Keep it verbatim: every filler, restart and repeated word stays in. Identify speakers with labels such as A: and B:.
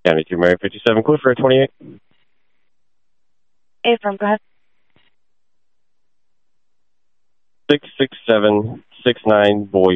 A: County two, Mary fifty-seven, Clifford twenty-eight.
B: Affirm, go ahead.
A: six six seven six nine, boy